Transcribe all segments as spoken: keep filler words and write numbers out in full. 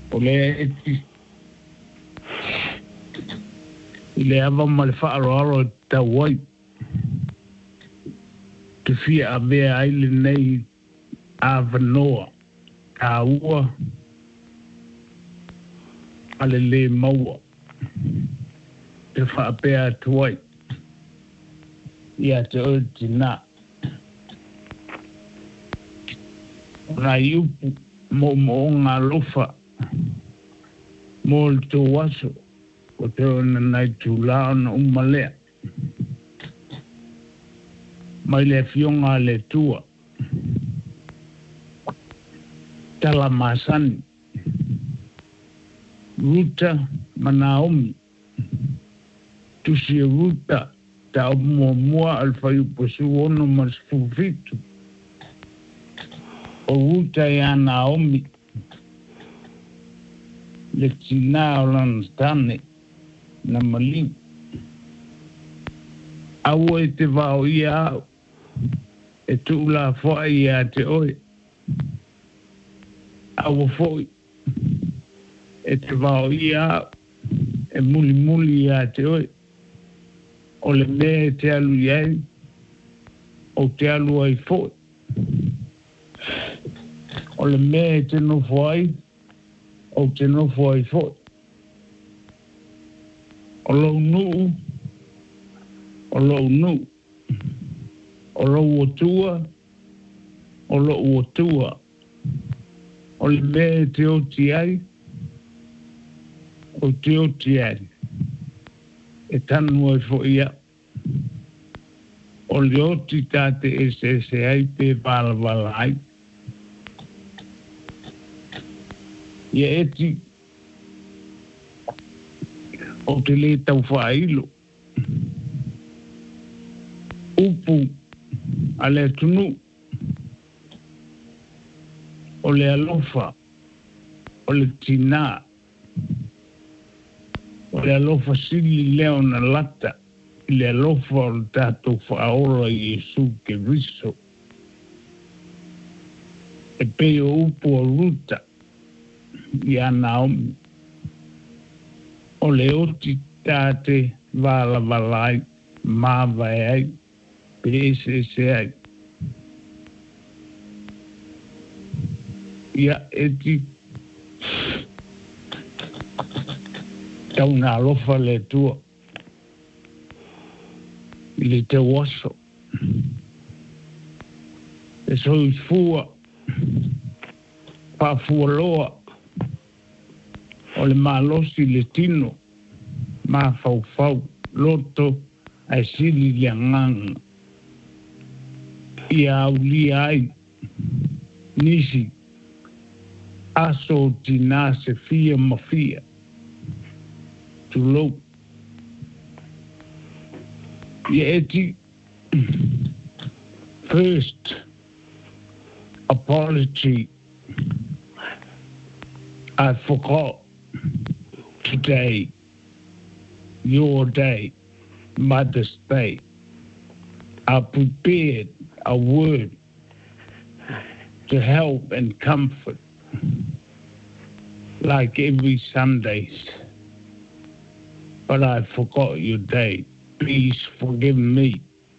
O le eti. I le ava ma le whaaroaro ta wai. Te fia a mea aile nei a vanoa. A ua. Ale le maua. Te whaapea tuai. Ia te oti nā. Nga iupu mo mo ngā lofa. Mo le tō waso. O te ona nai tū laona umalea. Mai le fionga le tua. Tala masani. Ruta Manaomi. Tusi ruta. Ta mua mua alfai uposu ono masfufitu. O ruta ya Naomi. Le tina o lanstane. Na mali. Awa e te vau ia au. E tu la foa ia te oe. Awa foi. E te vau ia au. E muli muli ia te oe. O le mea te alu iai. O te alu ai foi. O le mea te nofo ai. O te nofo ai foi. O lau nuu. O lau nuu. O lau otua. O lau otua. O le mea te oti ai. O te oti ai. E tanu ai fo ia. O le oti tate e se se ai pe vala vala ai. Ia eti. O te le tau whailo. Upu. A le tunu. O le alofa. O le tina. O le alofa sili leo na lata. I le alofa o le tatou whaora i Jesu ke riso. E peo upu o ruta. I a Naomi. O le oti tate vala valai. Mawai ai. Pese se ai. Ia eti. Tau ngā lofa le tua. I le te waso. E soi fua. Pa fua loa. O le malosi le tino. Ma fau fau. Loto. Ai sili le nganga. Ia au li ai. Nisi. Aso tina se fia ma fia. Tulo. Ia eti. First. Apology. I forgot. Today. Your day. Mother's Day. I prepared a word to help and comfort, like every Sundays. But I forgot your day. Please forgive me.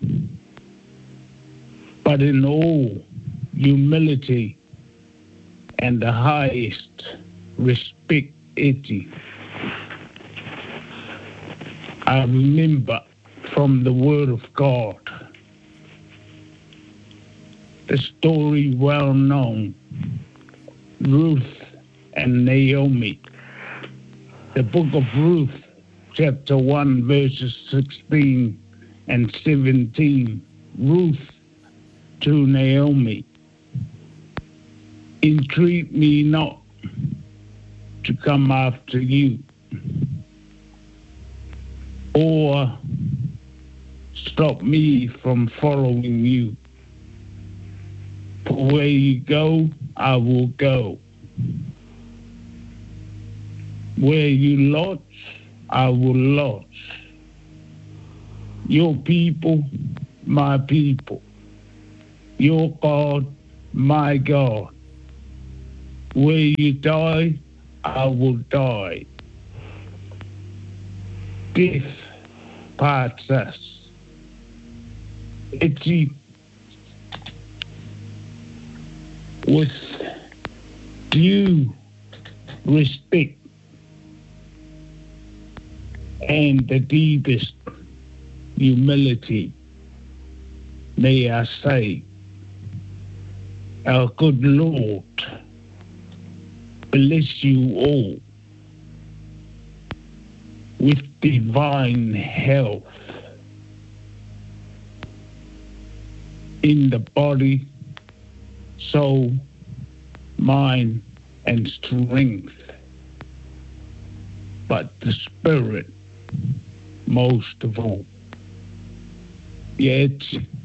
But in all humility and the highest respect, Eti, I remember from the Word of God the story well known, Ruth and Naomi. The book of Ruth, chapter one, verses sixteen and seventeen. Ruth to Naomi. Entreat me not to come after you, or stop me from following you. For where you go, I will go. Where you lodge, I will lodge. Your people, my people. Your God, my God. Where you die, I will die. Death parts us. It's with due respect and the deepest humility, may I say, our good Lord bless you all with divine health in the body, soul, mind, and strength, but the spirit most of all. Yet,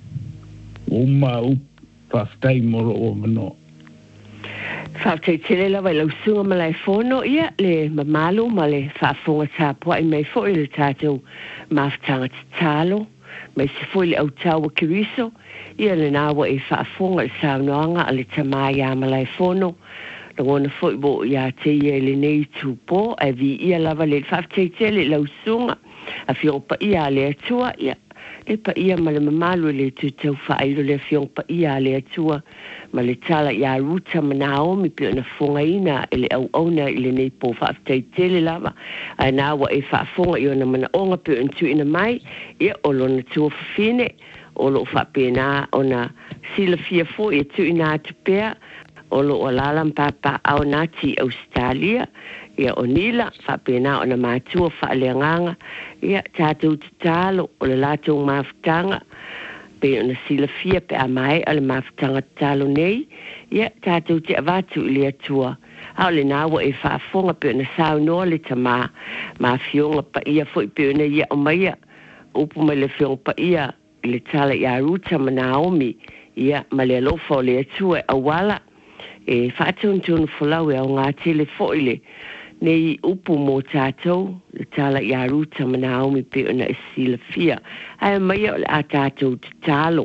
umau whaftai moro o mano. Whaftai tele lawa lau sunga malai whono ia le mamalu ma le whaafonga tāpua i mei fo i le tātou maftanga talo, mei se fo i le au taua kiriso, ia le nawa i whaafonga i saunoanga a le tamaya malai whono, na ngona fo i bo ia te ia le nei tūpō, a vi ia lava le whaftai tele lau sunga, a whiongpa ia le atua ia, le pa ia ma le mamalu le tūtau whaeiro le whiongpa ia le atua, ma le tala ia ruta manaomi pio na fonga ina ele au auna ele nei po whaaftai tele lava a nāwa e whaafonga i ona mana onga pio intu ina mai ia olo na tua whawhine olo whapena ona sila fia fo i tu ina atupea olo o lalam papa au nati Australia ia o nila whapena ona mātua whaaleanganga ia tātou talo o le lātou mawhtanga pe ona sila fia pe a mai ale mawhtanga talo nei ia tātou te avatu ili atua au le nāwa e whaafonga pe ona sao noa le tama ma fionga pa ia fo i pe ona ia o maia upu mai le fionga pa ia le tala ia ruta ma Naomi ia ma le alofa o le atua a wala e whaatonu folau e au ngā tele fo ile nei upu mo tātou, le tala i a ruta ma Naomi pe ona e sila fia. Ai mai o le a tātou te talo.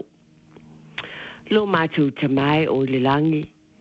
Lo mātou te mai o le langi.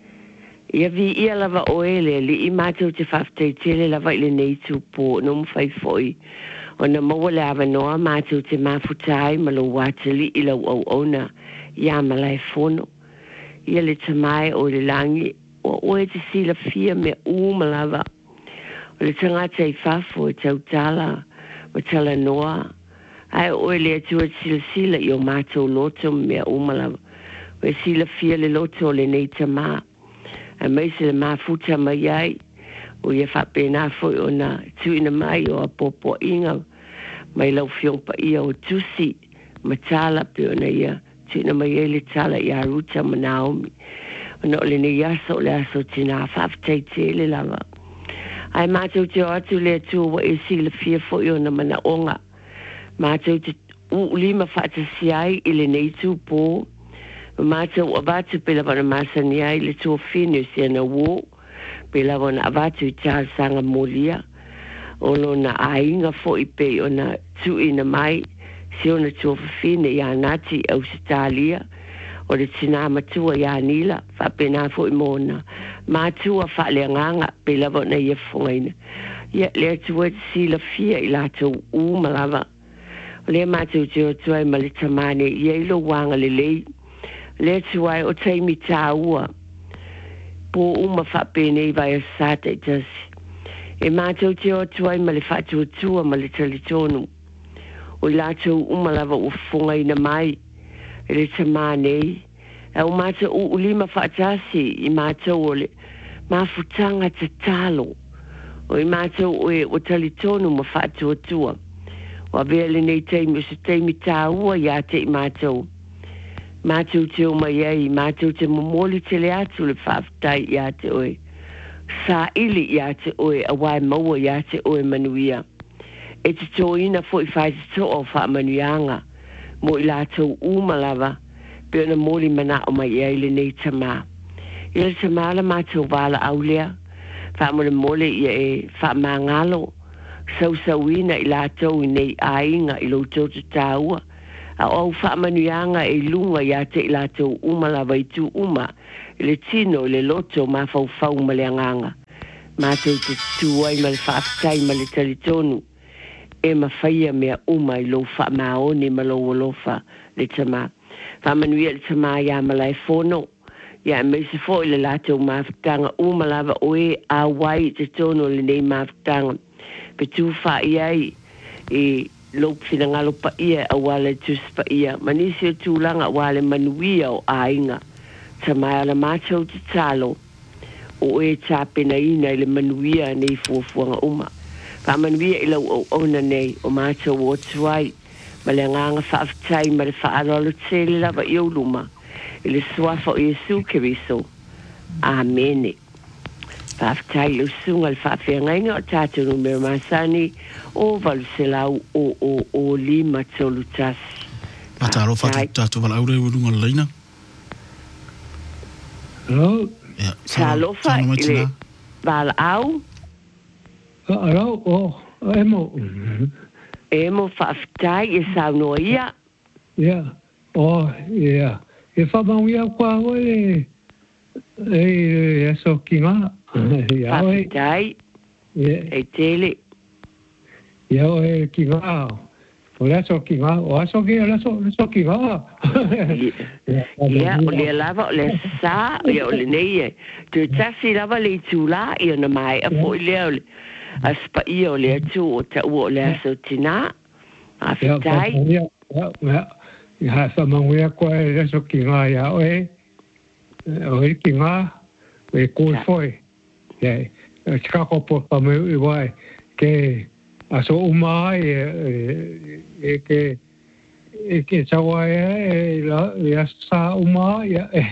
Ia vi ia lava o ele, li i mātou te whaftai tele lava i le nei tūpō, no mwhai foi. O na maua le awa noa mātou te mafutai ma lo watali i lau au ona, ia malai fono. Ia le te mai o le langi, o oe te sila fia me u malava. O le tangata i whafo e tau tala, o tala noa. Ai oe le atua sila sila i o mātou loto mea umalawa. O e sila fia le loto le nei tamā. A mai se le mafuta mai ai, o ia whapena fo o na tuina mai o a popo inga. Mai lau fiongpa ia o tusi, ma tala pe o na ia, tuina mai ai le tala i a ruta ma Naomi. O na o le nei aso o le aso tina whaftai tele lava. Ai mātou te o atu le atua wa e sila fia fo i o na mana onga. Mātou te u lima whaatasi ai i le nei tūpō. Mātou avatu pe lawa na masani ai le tua whinu si ana wō. Pe lawa na avatu i tāra sanga molia. Ono na ainga fo i pe o na tui na mai. Si o na tua whinu i anati Australia. O le tina matua i anila. Whapena fo i mōna. Mātua whaaleanganga pe lawa na ia whongaina. Ia le atua te sila fia i lato u malawa. Le mātou te o tuai ma le tamane i eilo wanga le lei. Le tuai o teimi tāua. Po uma whapene i vai a sata i tasi. E mātou te o tuai ma le whatua tua ma le talitonu. O lato uma lava u whongaina mai. E le tamane i. E o mātou u ulima whaatasi i mātou o le mafutanga te talo. O i mātou o e o talitonu ma whaatua tua. O avea le nei teimi o se teimi tāua ia te i mātou. Mātou te o mai ei, mātou te momoli te le atu le whaaftai ia te oe. Sa ili ia te oe, a wai maua ia te oe manuia. E te tō ina fo i whai te tō o wha manuianga. Mo i lātou umalawa. Pe ona moli mana o mai ei le nei tamā. I le tamā la mātou wala aulea. Wha mo le mole ia e wha mangalo. Sau sauina i lātou i nei ainga i lo tōtu tāua. A o wha manuianga e lunga ia te i lātou umalawa i tū uma. I le tino i le loto ma fau fau maleanganga. mātou te tuai ma le whaafitai ma le talitonu. E ma whaia mea uma i lo wha maoni ma lo walofa le tama. Whamanuia le tama ia ma lai fono. Ia me se fo i le lātou mawhitanga uma lava oe a wai te tono le nei mawhitanga. Pe tu wha iai e lo fina ngalo pa ia a wale tus pa ia. Manisi o tūlanga wale manuia o a inga. Tama ala mātou te talo. O e tāpena ina i le manuia nei fuafuanga uma. Whamanuia i lau o ona nei o mātou o tuai. Ma le nganga whaafitai ma le whaalolo tele lava i o luma. I le suafa o Yesu Keriso. Amene. Whaafitai le usunga le whaafeangainga o tātou numero masani o valuselau o o o lima tolu tasi. Ataro tātou wala aure urunga leina. Hello? Talofa i le wala au. Hello? Oh, emo. Emo whaafitai e saunoa ia. Yeah. Oh, yeah. E whamauia kua oe e e aso ki ngā. Whaafitai. E tele. Ia oe ki ngā. O le aso ki ngā. O aso ki ngā. O aso ki ngā. Ia, o le lava, o le sā, ia o le nei e. Tu tasi lava le tūlā, ia na mai, a fo i lea o le aspa ia o le atu o ta ua o le aso tina. Whaafitai. Ia, ia, ia. Ia whamauia kua e aso ki ngā ia oe. Oe ki ngā. E koi foi. Ia, tikako po pameu i wai. Ke aso umai e e ke e ke tawa e la e asa umai e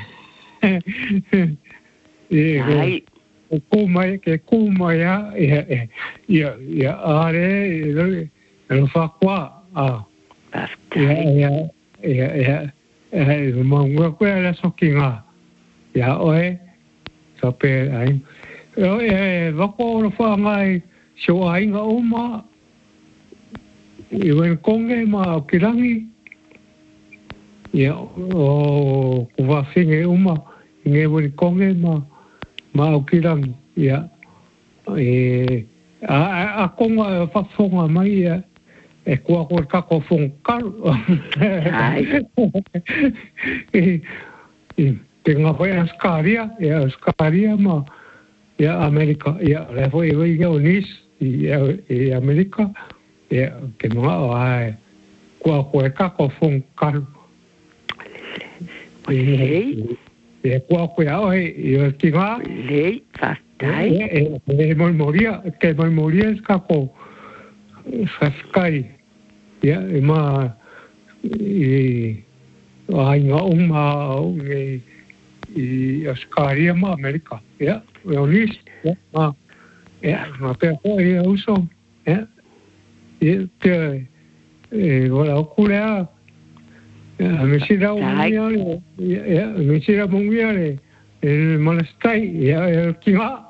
e e kumai ke kumai e e e are e e fa qua a ia ia ia e mangua ko la sokinga ia oe sape ai e va ko fa ngai so ai nga uma i wen konge ma kirangi ia o kuwa finge uma nge wen konge ma ma kirangi ia e a a konga fa fonga mai ia e kua ko ka ko fon kar ai e e nga foi askaria ia askaria ma ia Amerika ia le foi ia unis ia ia Amerika ia ke mo ai kua ko ka ko fon kar Lei. E kua ko ia oi ia tinga Lei fatai e e mo moria ke mo moria ska ko Saskai, ia e ma i ai nga uma i i askaria ma Amerika, ia e onis, ia ma ia ma pe ho i uso, ia ia te e wala okulea a me sira umia ia me sira umia le e malastai ia e kinga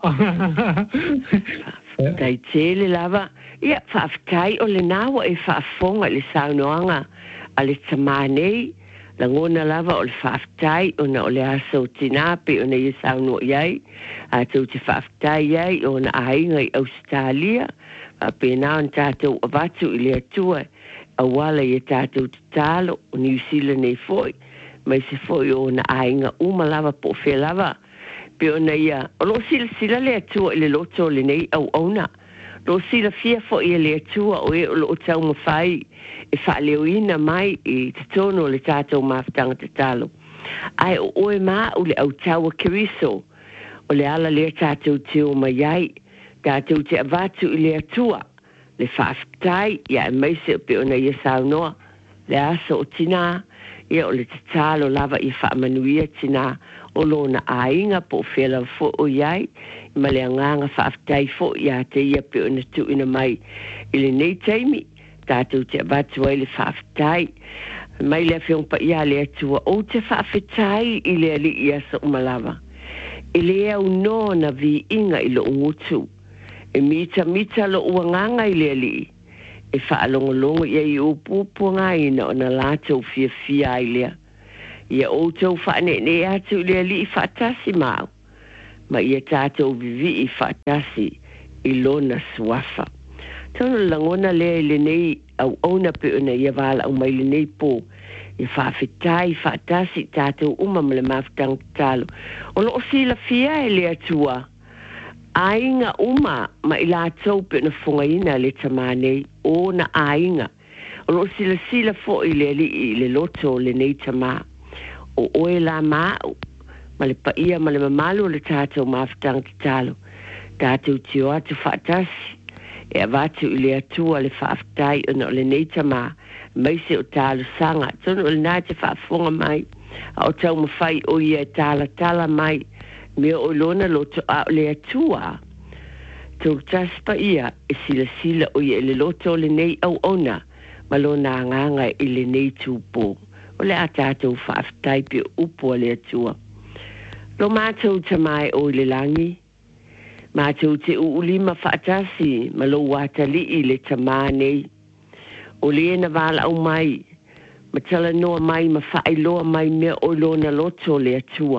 tai tele lava ia whaafitai o le nawa e whaafonga le saunoanga a le tamanei la ngona lava o le whaafitai o na o le aso tinape o na i sauno iai a tau te whaafitai iai o na ainga i Australia a pena on tātou avatu i le atua a wala i tātou te talo o New Zealand e foi mai se foi o na ainga uma lava po whea lava pe o na ia o lo sila sila le atua i le loto le nei au auna lo sila fia fo i le atua o e o lo tau mawhai e whaaleuina mai i te tono le tātou mawhtanga te talo. Ai o oe mā o le au taua Keriso o le ala le tātou te o mai ai tātou te avatu i le atua le whaafitai ia e maise o pe o na ia saunoa le aso o tina ia o le te talo lava i whaamanuia tina o lona ainga po whela fo o iai ma le anganga whaafitai fo ia te ia pe o na tu ina mai i le nei taimi tātou te abatu ai le whaafitai mai le whiong pa ia le atua o te whaafitai i le ali i asa umalava i le au no na vi inga i lo ngutu e mita mita lo uanganga i le ali e whaalongolongo ia i upupunga ina o na lātou fia fia i lea ia o tau whaane ne atu le ali i whaatasi mau. ma ia tātou vivi i whaatasi i lona suafa. Tano langona lea i le nei au auna pe una ia wala au mai le nei pō i whaafetai whaatasi tātou uma ma le mawhitang talo. O lo o sila fia e lea tua ainga uma ma i lātou pe una whungaina le tamanei o na ainga. O lo sila sila fo i le li i le loto le nei tama o oe la mau ma le paia ma le mamalu le tātou mawhitang talo. Tātou tio atu whaatasi e avatu i le atua le whaaftai ona o le neitama mai se o tālu sanga. Tono o le nā te whaafonga mai a o tau mawhai o ia tāla tala mai mea o lona loto a o le atua. Tau taspa ia e sila sila o ia le loto o le nei au ona ma lona nganga i le nei tūpō. O le a tātou whaaftai pe upo le atua. Lo mātou tamai o le langi. Mātou te uulima whaatasi ma lo watali i le tamā nei. O le ena wala au mai, ma tala noa mai ma whaailoa mai mea o lona loto le atua.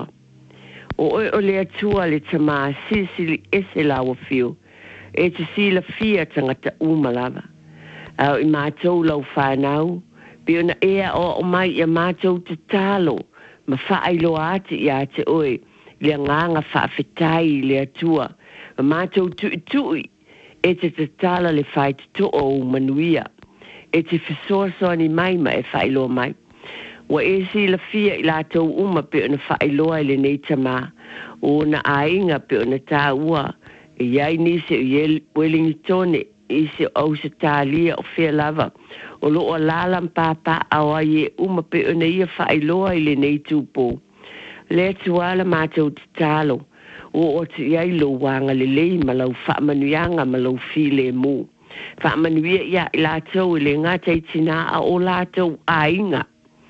O oi o le atua le tamā sisili ese lawa fio, e te sila fia tangata umalawa. Au i mātou lau whanau, pe ona ea o o mai i a mātou te talo, ma whaailoa ati i a te oi, le nganga whaafetai le atua, ma mātou tui tui e te te tala le whai te to o manuia e te whesoasoa ni mai ma e whailoa mai wa e si la fia i lātou uma pe ona whailoa i le nei tamā o na ainga pe ona tā ua e iai nise i Wellington i se au se tālia o whea lava o lo o lalam pāpā awa i e uma pe ona ia whailoa i le nei tūpō le tuala mātou te tālo o o te iai lo wanga le lei ma lau whaamanuianga ma lau file mu. Whaamanuia ia i lātou i le ngātai tina a o lātou a inga.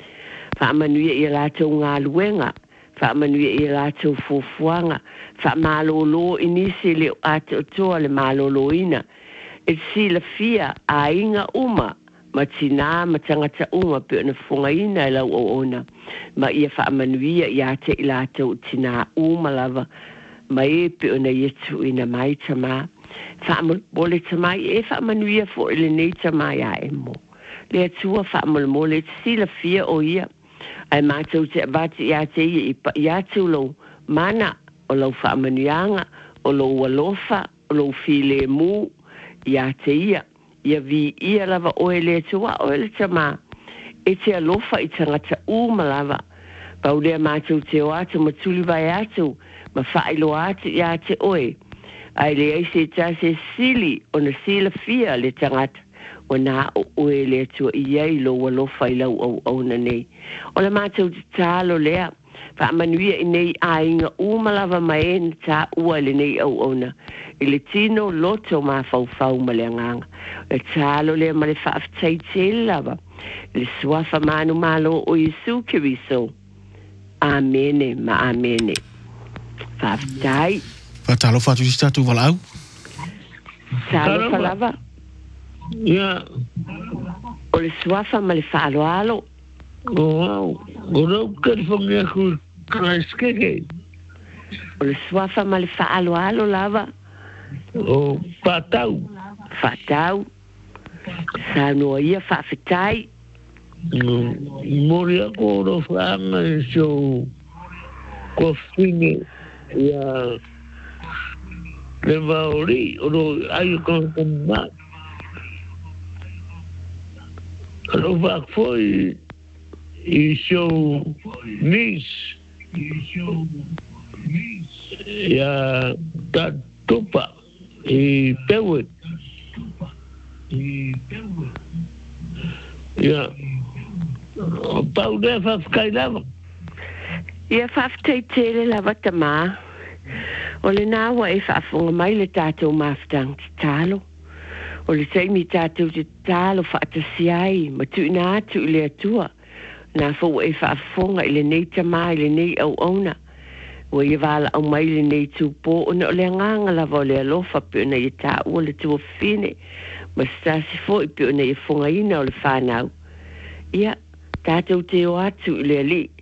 Whaamanuia i lātou ngā luenga. Whaamanuia i lātou fufuanga. Whaamalolo i nisi le ate o toa le malolo ina. E si la fia a inga uma ma tina ma tangata uma pe ona whunga ina i lau o ona. Ma ia whaamanuia i ate i lātou tina uma lava. Mai pe ona yetu ina mai tama whaamul bole tama e whaamanuia fo ele nei tama ia e mo le atua whaamul mole te sila fia o ia ai mātou te abati ia te ia i pa ia tu lo mana o lau whaamanuianga o lo walofa o lo file mu ia te ia ia vi ia lava o ele atua o ele tama e te alofa i tangata u malava paulea mātou te o atu matuli vai atu ma whaelo ati i ate oe. Ai le eise tase sili o na sila fia le tangata o nā o oe le atua i ei lo walofa i lau au au na nei. O le mātou te tālo lea, wha manuia i nei a inga umalawa mai e na tā ua le nei au au na. I le tino loto ma fau fau ma le anganga. Le tālo lea ma le whaaftai te lawa. Le suafa manu malo o Yesu kiriso. Amene ma amene. Whaaftai. Whatalo whatu i statu wala au? Tālo whalawa. Ia. O le suafa ma le whaalo alo. O au. O rau karifongi aku kraiskeke. O le suafa ma le whaalo alo lava. O whatau. Whatau. Sa noa ia whaafetai. Mori ako o ro whaanga i so kofine. Ia le maori o ro ai kon komma ro va foi i so nis ia ta topa i pewet ia o pau de fa skailava ia whaafetai tele lava tamā. O le nāua e whaafonga mai le tātou mawhitang te tālo. O le teimi tātou te tālo whaatasi ai, ma tu ina atu i le atua. Nā fau e whaafonga i le nei tamā i le nei au auna. O i wala au mai le nei tūpō, o na o le nganga lava o le alofa pe o na i tā ua le tua whine. Ma stasi fo i pe o na i fonga ina o le whanau. Ia, tātou te o atu i le ali.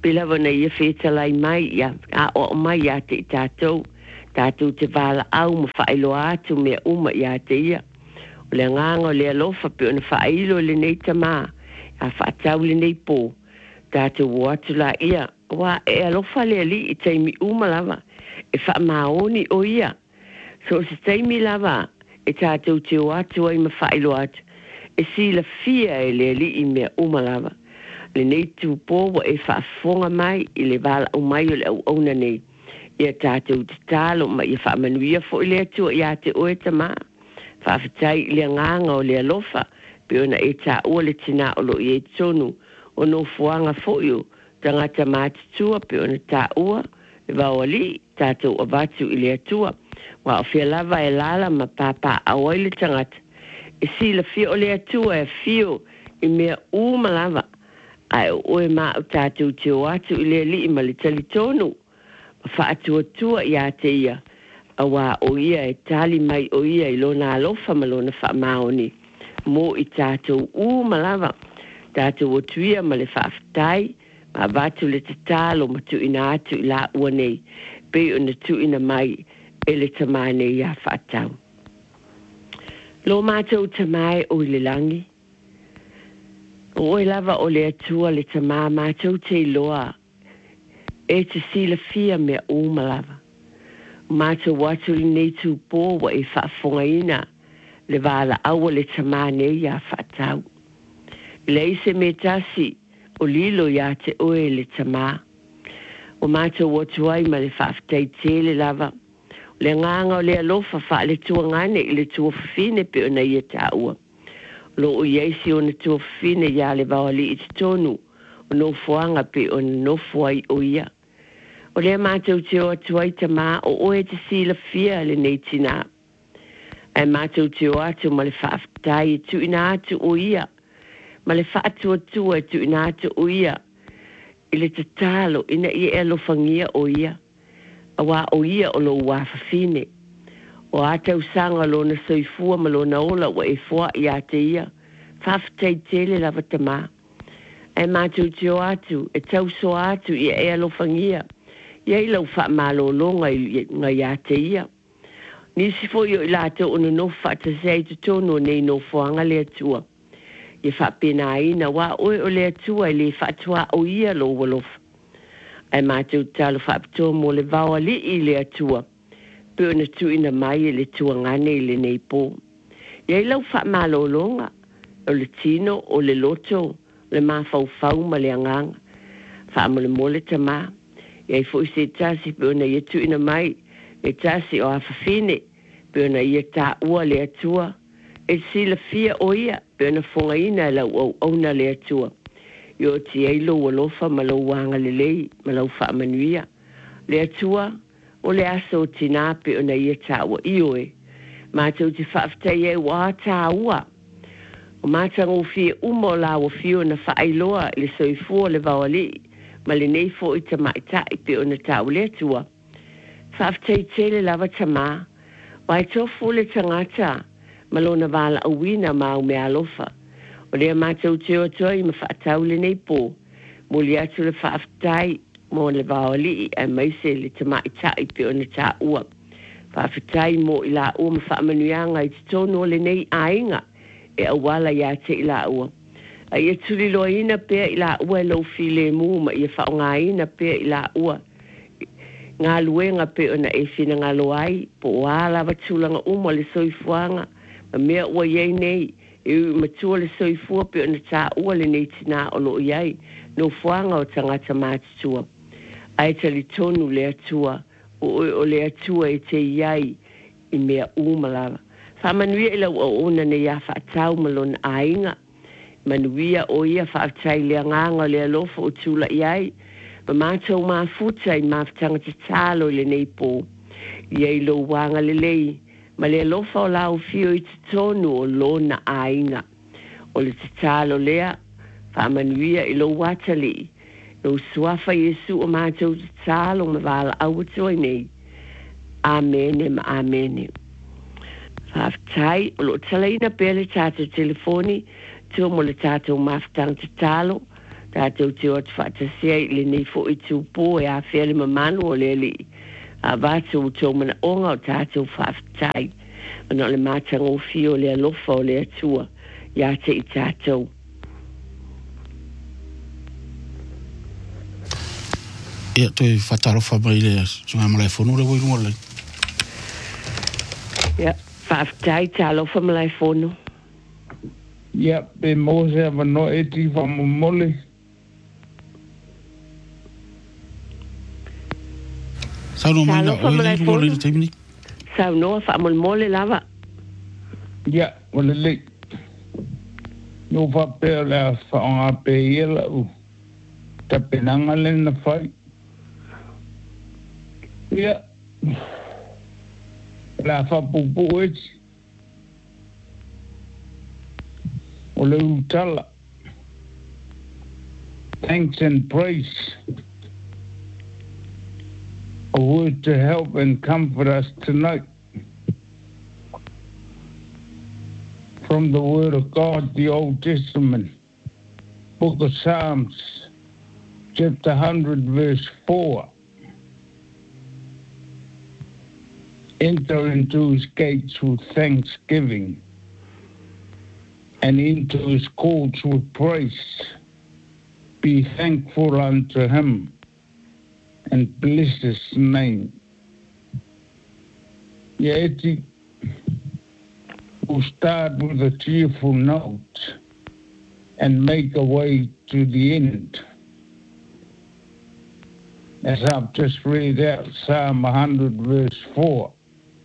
Pila wana ia whetalai mai ia, a o mai ia te i tātou, tātou te wala au ma whaelo atu mea uma ia te ia. O le nganga o le alofa pe ona whaelo le nei tamā, a whaatau le nei pō, tātou watu la ia, wa e alofa le ali i teimi uma lava, e wha maoni o ia. So se teimi lava, e tātou te watu ai ma whaelo atu, e si la fia e le ali i mea uma lava. Le nei tu pōwa e whaafonga mai i le wala o mai o le au auna nei. Ia tātou te tālo ma ia whaamanuia fo i le atua ia te oe tamā. Whaafatai i le nganga o le alofa, pe ona e tā ua le tina o lo i e tonu, o no fuanga fo i o, tangata mātitua pe ona tā ua, e wau ali, tātou avatu i le atua, wa o fia lava e lala ma pāpā awai le tangata. E si la fia o le atua e fio i mea uma lava, ai oe ma o tātou te o atu i le li i mali tali tonu. Ma whaatua tua i a te ia. A wā o ia e tali mai o ia i lona alofa ma lona wha maoni. Mō i tātou u malava. Tātou o tuia ma le whaafitai. Ma vatu le te tālo ma tu ina atu i la ua nei. Pe o na tu ina mai e le tamane i a whaatau. Lo mātou tamai o i le langi. O e lava o le atua le tamā mātou te loa e te sila fia mea uma lava. Mātou watu i nei tu pōwa e whaafonga ina le wala awa le tamā nei a whaatau. Le ise me tasi o lilo ia te oe le tamā. O mātou watu ai ma le whaafitai tele lava. Le nganga o le alofa wha le tua ngane i le tua whine pe o na ia tā ua. Lo o yeisi o na tua fine ia le wawali i te tonu, o no fuanga pe o no fuai o ia. O le mātou te o atuai tamā o oe te sila fia le nei tina. Ai mātou te o atu ma le whaafitai tu ina atu o ia, ma le whaatua tua tu ina atu o ia, i le te talo ina i e alofangia o ia, a wā o ia o lo wāwhawhine. O atau sanga lona soifua ma lona ola wa e fua i a te ia. Whaafitai tele lava tamā. E mātou te o atu, e tau so atu i e alofangia. Iei lau wha malo longa i ngai a te ia. Nisi fo i o i lātou ono no whaata sei tu tono nei no fuanga le atua. I wha pena ina wa oe o le atua i le whaatua o ia lo walofa. E mātou talo whaapitoa mo le vawa li i le atua. Pe ona tu ina mai le tua ngane le nei pō. Iei lau wha malolonga, o le tino, o le loto, le mawhau fau ma le anganga. Wha mo le mole tamā. Iei fo i se tasi pe ona ia tu ina mai, e tasi o awhawhine, pe ona ia tā ua le atua. E sila fia o ia, pe ona fonga ina lau au auna le atua. Io ti eilo walofa ma lau wanga le lei, ma lau wha manuia. Le atua, o le aso tina pe ona ia tāua ioe. Mātou te whaafitai e wā tāua. O mātang o fia umo la o fio na whaailoa le soifua le wawali, ma le nei fo i tamaitai pe ona tāu le atua. Whaafitai tele lava tamā, wai tofu le tangata, ma lona wala awina mau me alofa. O lea mātou te o toi ma whaatau le nei pō, mo li atu le whaafitai, mo le wawali e maise le tamaitai pe ona tā ua. Whaafitai mo i la ua ma whaamanuianga i te tono le nei ainga e awala ia te i la ua. A ia tuli loa ina pea i la ua e lau file mu ma ia whaonga ina pea i la ua. Ngā luenga pe ona e whina ngā loai po wala watulanga uma le soifuanga ma mea ua iei nei e matua le soifua pe ona tā ua le nei tina o lo iei no fuanga o tangata mātutua. Ai tali tonu le atua, o, o le atua e te iai i mea umalawa. Whamanuia i lau o ona ne ia whaatau malona ainga. Manuia o ia whaatai le nganga le alofa o tula iai. Ma mātou mā futa i māwhtanga te tālo le nei pō. Iai lo wanga le lei. Ma le alofa o lau fio i te tonu o lona ainga. O le te tālo lea, whamanuia i lo watali. No suafa Yesu o mātou te tālo ma wala awatua nei. Amene ma amene. Whaafitai, o lo talaina pele tātou telefoni, tō mo le tātou mawhtang te tālo, tātou te o te whātasia i le nei fo i tūpō e a whea le mamanu o le li. A vātou tō mana onga o tātou whaafitai. Ano le mātanga o fio le alofa o le atua. Ia te i tātou. Ia toi whatarofa mai le sunga malai whonu le wairunga le. Ia, whaafitai tā alofa malai whonu. Ia, pe mōse a wano e ti whamomole. Sau no mai na o le runga le teimini? Sau noa whamomole lava. Ia, wale le. No whapea le a whaonga pe iela u. Ta penanga le na whai. Ia. La whapupu eti. O le utala. Thanks and praise. A word to help and comfort us tonight. From the Word of God, the Old Testament, Book of Psalms, chapter one hundred, verse four. Enter into his gates with thanksgiving and into his courts with praise. Be thankful unto him and bless his name. Yet we'll start with a cheerful note and make a way to the end. As I've just read out Psalm one hundred, verse four.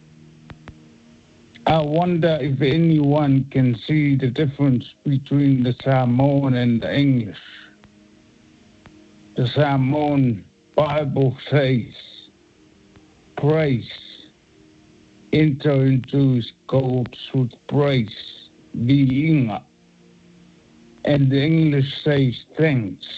I wonder if anyone can see the difference between the Samoan and the English. The Samoan Bible says, praise, enter into his courts with praise, viinga. And the English says thanks.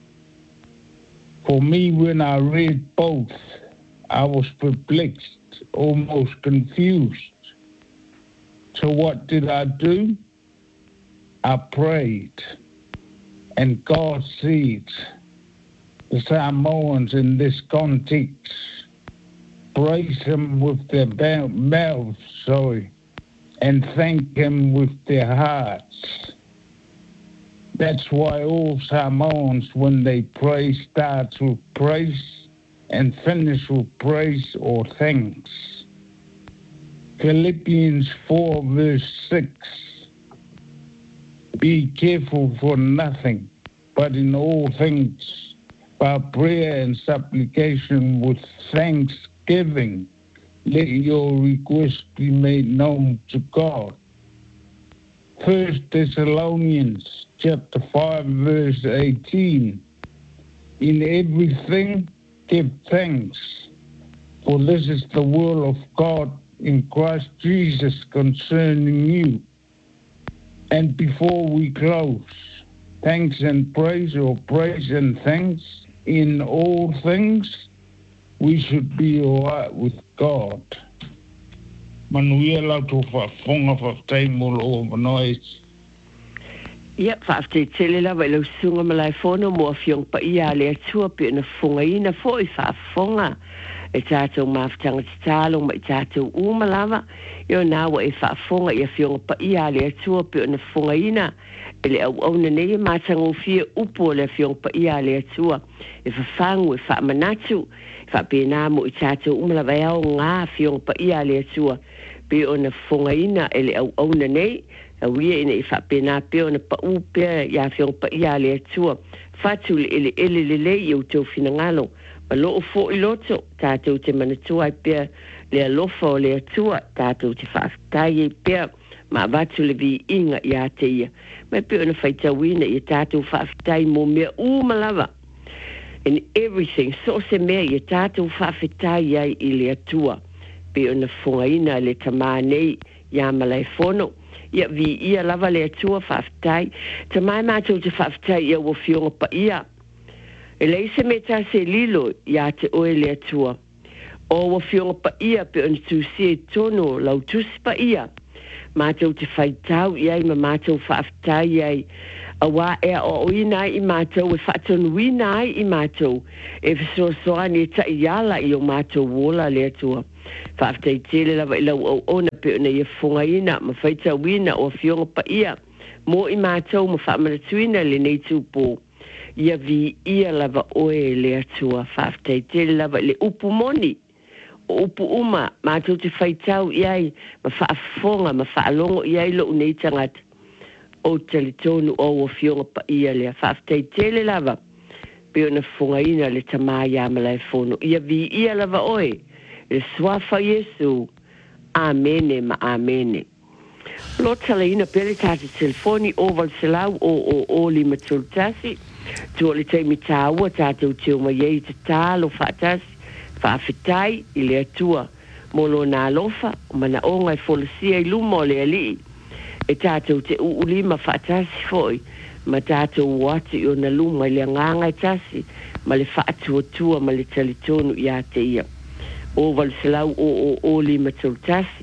For me, when I read both, I was perplexed, almost confused. So what did I do? I prayed, and God sees the Samoans in this context praise him with their mouths, sorry, and thank him with their hearts. That's why all Samoans, when they pray, start with praise and finish with praise or thanks. Philippians four, verse six. Be careful for nothing, but in all things, by prayer and supplication with thanksgiving, let your request be made known to God. First Thessalonians chapter five, verse eighteen. In everything, give thanks, for this is the will of God in Christ Jesus concerning you. And before we close, thanks and praise, or praise and thanks in all things, we should be all right with God. Manuia lau tō whafonga whaftai molo o manois. Ia, whaftai tele la wailau sunga malai whono mua fiong pa ia le atua pe na whonga ina fo i whafonga. E tātou mawhtanga te tālong ma i tātou umalawa. Io nāwa e whaafonga i a whionga pa ia le atua pe o na whonga ina. E le au au na nei e mātanga o fia upo le whionga pa ia le atua. E whawhangu e whaamanatu. E whapena mo i tātou umalawa e au ngā whionga pa ia le atua. Pe o na whonga ina e le au au na nei. A wia ina i whapena pe o na pa upea i a whionga pa ia le atua. Whatu le ele ele le le i au tau finangalo. Ma loo fo i loto, tātou te manatua i pia le alofa o le atua, tātou te whaafitai i pia, ma watu le vi inga i a te ia. Mai pia ona whaitawina i tātou whaafitai mō mea umalawa. In everything, so se mea i tātou whaafitai ai i le atua. Pia ona whongaina le tamānei i a malai whono. Ia vi ia lava le atua whaafitai. Tamai mātou te whaafitai ia wo whionga pa ia. E lei se me tā se lilo ia te oe le atua. O wa whionga pa ia pe on tu se tono lau tusi pa ia. mātou te whaitau iai ma mātou whaaftai iai awa e o ina i mātou e whaatonu ina i mātou e whasoasoani e ta iala i o mātou wola lea tua whaaftai tele lava i lau au ona pe ona i funga ina ma whaitau ina o fionga pa ia mo i mātou ma whaamanatuina le nei tūpō ia vi ia lava oe lea tua whaaftai tele lava le upu moni upu uma mātou te whaitau iai ma whaafonga ma whaalongo iai lo unei tangata o tali tonu o o fionga pa ia lea whaaftei tele lava pe ona whungaina le tamaya malai fono ia vi ia lava oe le swafa Yesu amene ma amene lo tala ina pele tati telefoni o val selau o o o li matultasi tu le te mitaua tātou teo ma iei te tālo whaatasi whaafitai i lea tua molo nā lofa mana o ngai folasia i lumo le ali e tātou te uulima whaatasi foi ma tātou wati o na luma i le nganga i tasi ma le whaatua tua ma le talitonu i a te ia o valselau o o o lima tau tasi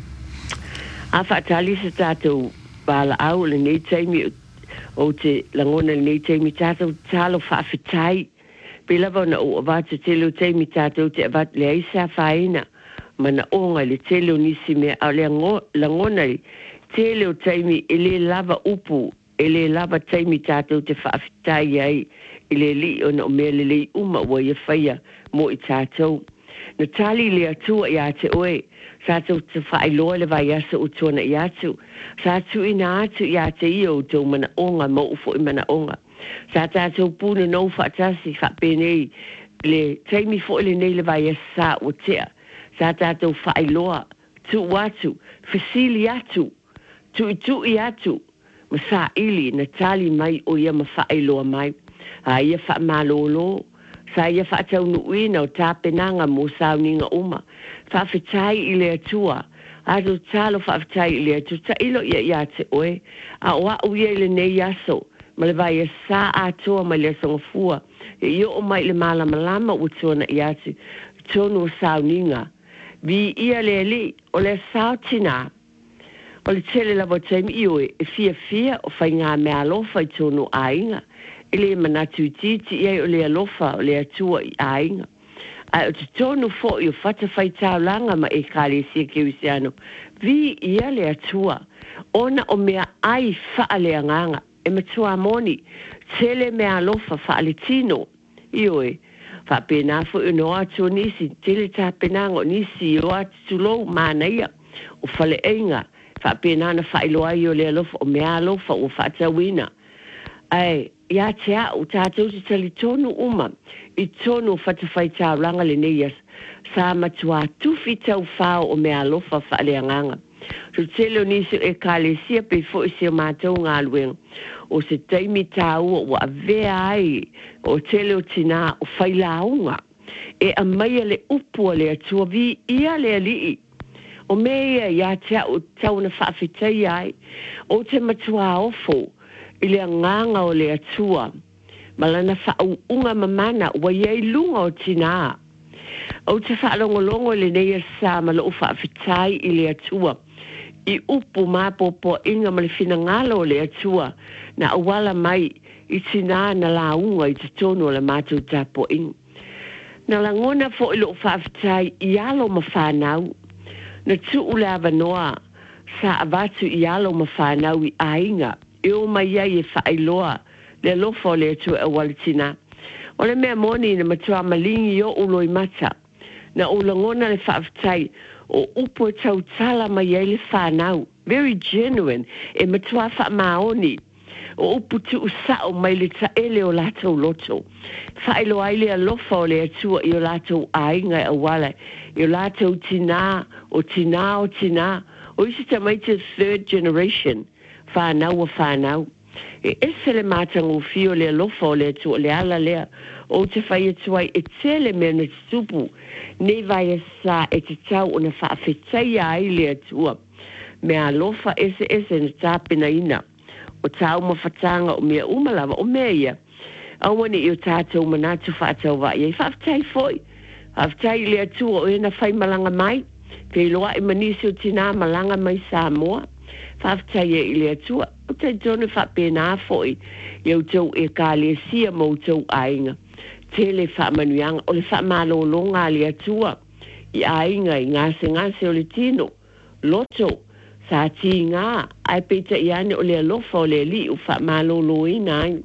a whaatali sa tātou bala au le nei taimi o te langona le nei taimi tātou tālo whaafitai pela na o avata telo taimi tātou te avat le aisa whaina mana onga le telo nisi me a le langona le telo taimi ele lava upu ele lava taimi tātou te whaafitai ai ele li o na o mea le lei uma wa ia whaia mo i tātou na tali le atua i ate oe tātou te whaailoa le vai asa o tōna i atu tātou ina atu i ate i o tō mana onga mo ufo i mana onga sa tātou pūna nou whaatasi whapenei le taimi fo le nei le vai asa o tea sa tātou whaailoa tu watu fasili atu tu tu i atu ma sa ili na tali mai o ia ma whaailoa mai a ia wha malolo sa ia whaatau nuina o tāpenanga mo sauninga uma whawhitai i le atua atu talo whawhitai i le atua ta ilo ia ia te oe a oa uia i le nei aso ma le vai e sa atoa mai le songa fua e io o mai le malama lama u tōna i atu tōnu o sauninga vi ia le li o le sautina o le tele lavo taimi i oe e fia fia o whai ngā mea alofa i tōnu ainga e le manatu i titi i o le alofa o le atua i ainga a o te tōnu fo i o whata whai taulanga ma e kāle sia kewisiano vi ia le atua ona o mea ai wha le anganga e matua moni tele mea alofa wha le tino i oe wha pena fo i no atu nisi tele ta penango nisi i o atu tulou mānaia o whale einga wha pena na wha iloa i o le alofa o mea alofa o wha tawina ai ia te au tātou te tali tonu uma i tonu whatawhai tāulanga le neias sa matua tufi tau whao o mea alofa wha le anganga so tele o nisi e kāle sia pe fo i se mātou ngā luenga o se taimi tāu o a vea ai o tele o tina o whailaunga e a maia le upua le atua vi ia le alii o mea ia te au tau na whaafitai ai o te matua ofo i le nganga o le atua malana whau unga mamana wa iei lunga o tina o te whaalongolongo le neia sa malo o whaafitai i le atua i upu mapopo inga ma le finangalo o le atua na awala mai i tina na launga i te tono le mātou tapo inga na langona fo ilo whaafitai i alo ma whanau na tu ule avanoa sa avatu i alo ma whanau i ainga e o mai ai e whaailoa le lofo le atua e walitina o le mea moni na matua malingi o ulo i mata na o langona le whaafitai o upo tau tala mai ai le whanau very genuine e matua wha maoni o upu tu usao mai le taele o latou loto whaelo ai le alofa o le atua i o latou ainga e awala i o latou tina o tina o tina o isi tamai te third generation whanau a whanau e ese le mātango fio le alofa o le atua le ala lea o te whai atua e tele mea na tupu ne vai e sa e te tau o na whaafetai ai le atua mea alofa ese ese na tāpena ina o tau mawhatanga o mea umalawa o mea ia awani i o tātou manatu whaatau wa ia i whaafetai foi whaafetai le atua o ena whai malanga mai pe loa i manisi o tina malanga mai Samoa Whaftai e ile atua, o te tonu whapena foi, iau tau e ka le sia mo tau ainga. Te le whamanuanga, o le whamalolonga le atua, i ainga i ngase ngase o le tino, loto, sa ti ngā, ai peta i ane o le alofa o le li u whamalolo ina ai.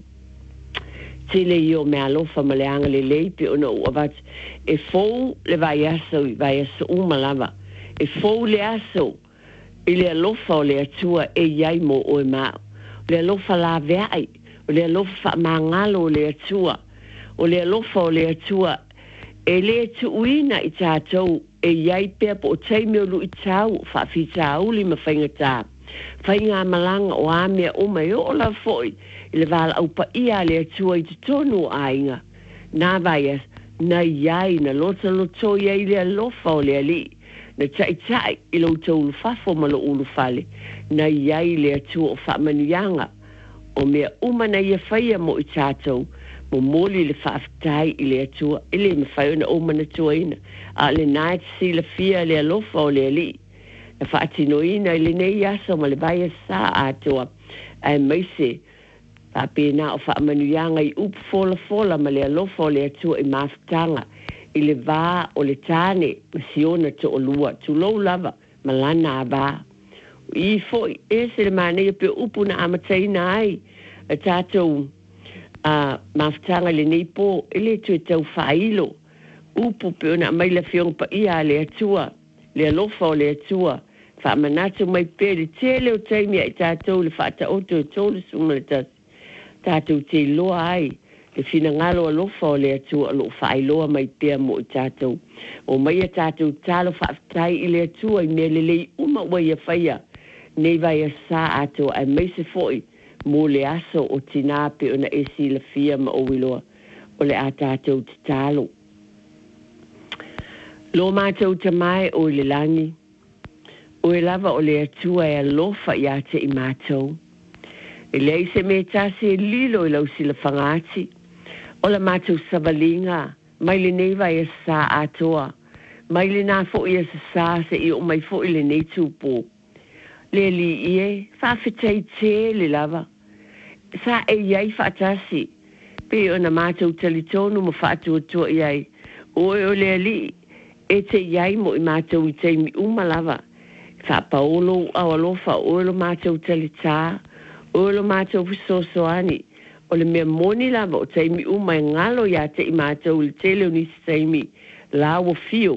Te le i o me alofa ma le anga le leipi o na uavat, e fou le vai aso i vai aso umalava, e fou le aso, i le alofa o le atua e iai mo o e mao. Le alofa la veai, o le alofa mangalo o le atua, o le alofa o le atua, e le tu uina i tātou, e iai pia po o teime o lu i tau, whaafi tau li ma whainga tā. Whainga malanga o amea o mai o la foi, i le vala au pa ia le atua i te tonu o ainga. Nā vai as, na iai, na lota loto iai le alofa o le ali. Na tai tai i lo tau fafo ma lo ulu fale. Na iai le atua o whaamanuianga. O mea umana ia whaia mo i tātou. Mo moli le whaaftai i le atua. I le ma whaiona o mana tua ina. A le nait si la fia le alofa o le ali. Na whaatino ina i le nei asa ma le vai sa atua. Ai maise. Pa pēnā o whaamanuianga i upu fola fola ma le alofa o le atua i mawhitanga. I le vā o le tāne, ma siona to o lua, tu lou lava, ma lana a vā. I foi, e se le mānei pe upu na amataina ai, a tātou uh, mawhitanga le nei pō, e le tu e tau whailo, upu pe ona mai la whiong pa ia le atua, le alofa o le atua, whaamanatu mai pe le tele o taimia i tātou le whaata oto e tōle sunga le tas, tātou te loa ai, le fina ngalo alofa o le atua alo whailoa mai pia mo i tātou. O mai a tātou tālo whaafitai i le atua i mea le lei uma wai a whaia. Nei vai a sā atua ai mai se foi mo le aso o tina pe ona e si la fia ma o wiloa o le a tātou te tālo. Lo mātou tamai o le langi. O e lava o le atua e alofa i ate i mātou. E lei se me tase lilo i lau sila whangati. O la mātou savalinga, mai le nei vai a sā atoa. Mai le nā fo i a sā se i o mai fo i le nei tūpō. Le li i e, whawhitai te le lava. Sa e iai whaatasi. Pe o na mātou talitonu mo whaatua tua i ai. O e o le li, e te iai mo i mātou i teimi uma lava. Whapaolo au alofa o lo mātou talitā. O lo mātou fisosoani. O le mea moni lava o taimi uma e ngalo ia te i mātou le tele o nisi taimi la o fio.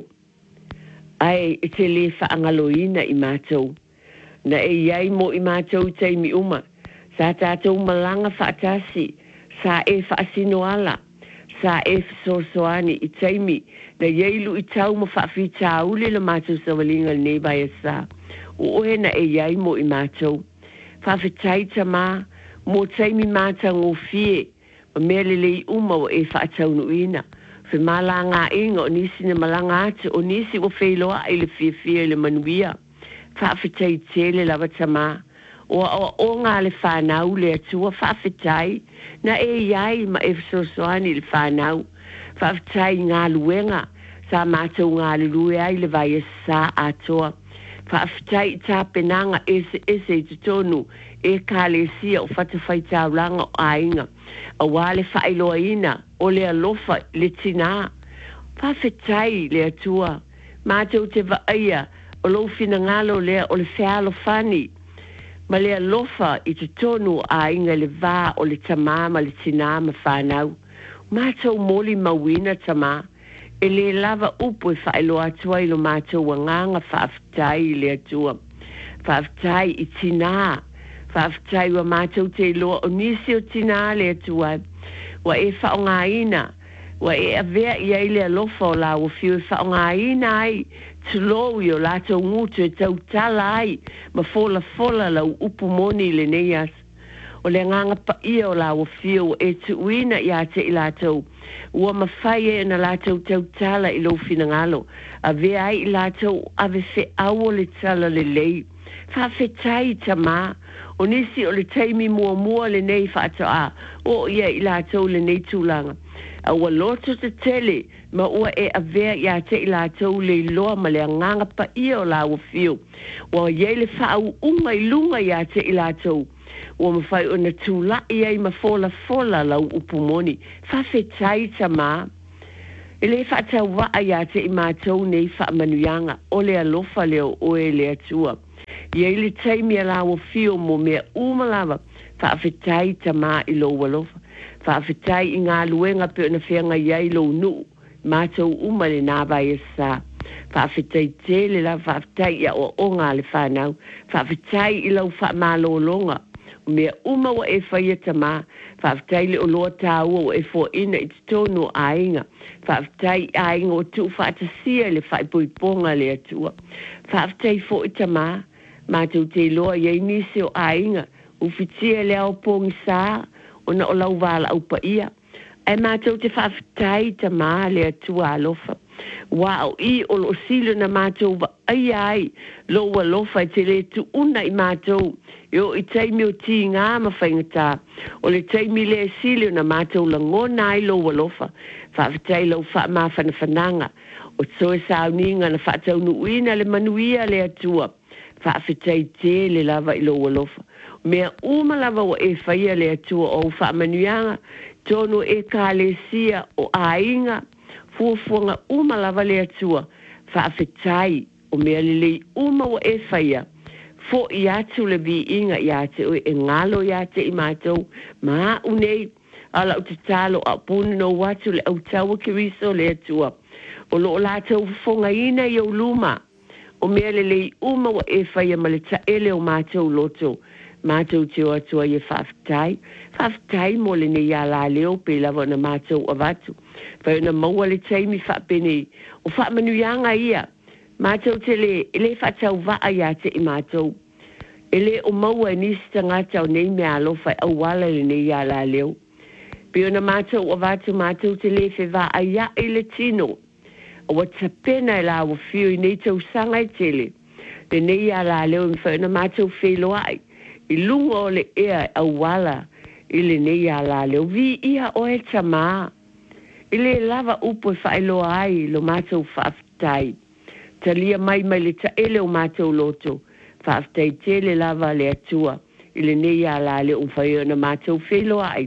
Ai e te le whaangaloina i mātou. Na e iai mo i mātou i taimi uma. Sa tātou malanga whaatasi. Sa e whaasino ala. Sa e fisosoani i taimi. Na ieilu i tau mo whaafi tāule le mātou sawalinga le nebai e sa. O ohe na e iai mo i mātou. Whawhitai ta mā. Mo taimi māta ngō fie, ma mea lelei uma o e whaataunu ina. Whi mala ngā inga o nisi na malanga atu, o nisi o wheiloa i le fie fie le manuia. Whawhitai tele lava ta mā. O, o, o ngā le whanau le atua, whawhitai, na e iai ma e whasosoani le whanau. Whawhitai ngā luenga, sa mātou ngā le lue ai le vai e sa atoa. Whawhitai tā penanga ese ese i tonu, e ka le sia o whatawhai tāuranga o ainga. A wale whailoa ina, o le alofa le tina. Whawhitai le atua. Mātou te waaia, o lo fina ngalo lea o le whialo whani. Ma le alofa i te tonu o ainga le vā o le tamama le tina ma whanau. Mātou moli mawina tama. E le lava upo e whailoa atua i lo mātou wanganga whawhitai le atua. Whawhitai i tina. Whawhitai wa mātou te loa o nisi o tina le atua. Wa e whaonga ina. Wa e avea i aile alofa o la o fiu e whaonga ina ai. Tulo i o lato ngutu e tau tala ai. Ma fola fola lau upu moni le neias. O le nganga pa ia o la o fiu e tuina i ate i lato. Ua mawhai e na lato tau tala i lo fina ngalo. Avea ai i lato ave se awo le tala le lei. whawhetai tama. O nisi o le teimi mua mua le nei whaatoa. O ia i la tau le nei tūlanga. A ua loto te tele, ma ua e a vea ia te i la tau le loa ma le anganga pa ia o la ua fio. Ua iei le whaau unga i lunga ia te i la tau. Ua mawhai o na tūla ia i ma fola fola lau upumoni. Whawhetai tama. E le whaatau waa ia te i mātou nei whaamanuianga. O le alofa leo oe le atua. Iei le teimi a la ua fio mo mea umalawa. Whawhetai tama i lo walofa. Whawhetai i ngā luenga pe na whianga iai lo nu. Mātou uma le nāwai e sā. Whawhetai tele la whawhetai ia o o ngā le whanau. Whawhetai i lau whaamālolonga. Mea uma wa e whaia tama. Whawhetai le o loa tāua o e fo ina i tonu ainga. Whawhetai ainga o tu whaatasia le whaipuiponga le atua. Whawhetai fo i tama. Mātou te loa iei nisi o ainga. Ufitia le au pongi sā. Ona o lau wala au pa ia. E mātou te whawhetai ta maa le atua alofa. Wao i o lo silo na mātou wa ai ai. Lo wa lofa te le tu una i mātou. Yo i teimi o ti ngā mawhaingatā. O le teimi le silo na mātou la ngona ai lo wa lofa. Whawhetai lau wha maa whanawhananga. O tsoe sao ninga na whaatau nuina le manuia le atua. Whawhetai te le lava i lo wa lofa. Mea umalawa o e whaia le atua o whaamanuianga, tono e kālesia o ainga, fuafuanga umalawa le atua, whaafetai o mea lelei uma o e whaia. Fo i atu le vi inga i ate o e ngalo i ate i mātou, maa unei, ala o te talo a punu no watu le au taua ki riso le atua. O lo o lātou fonga ina i o luma, o mea lelei uma o e whaia ma le taele o mātou loto. Mātou te o atua i e whawhetai. Whawhetai mo le nei a la leo pe lava na mātou a watu. Whai na maua le teimi whapene. O whamanuianga ia. Mātou te le, ele whatau waa ia te i mātou. Ele o maua e nisi tangata o nei mea alofa au wala le nei a la leo. Pe o na mātou a watu mātou te le whe waa ia e le tino. O wata pena e la o fio i nei tau sanga i tele. Le nei a la leo i whai na mātou wheloa ai. I lunga o le ea au wala i le nei a la leo vi ia o e tama. I le lava upo e whaeloa ai lo mātou whaaftai. Talia mai mai le ta ele o mātou loto. Whaaftai te le lava le atua i le nei a la leo un whaeo na mātou wheloa ai.